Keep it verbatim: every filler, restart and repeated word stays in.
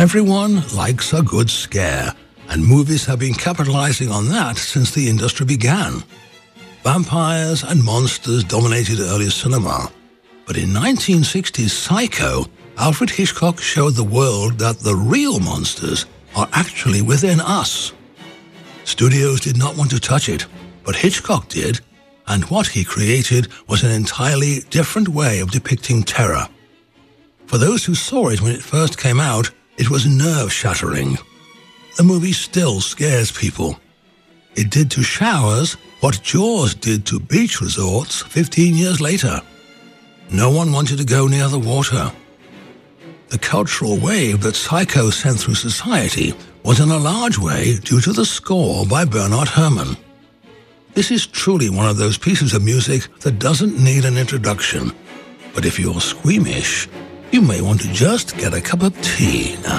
Everyone likes a good scare, and movies have been capitalizing on that since the industry began. Vampires and monsters dominated early cinema, but in nineteen sixties Psycho, Alfred Hitchcock showed the world that the real monsters are actually within us. Studios did not want to touch it, but Hitchcock did, and what he created was an entirely different way of depicting terror. For those who saw it when it first came out, it was nerve-shattering. The movie still scares people. It did to showers what Jaws did to beach resorts fifteen years later. No one wanted to go near the water. The cultural wave that Psycho sent through society was in a large way due to the score by Bernard Herrmann. This is truly one of those pieces of music that doesn't need an introduction. But if you're squeamish, you may want to just get a cup of tea now.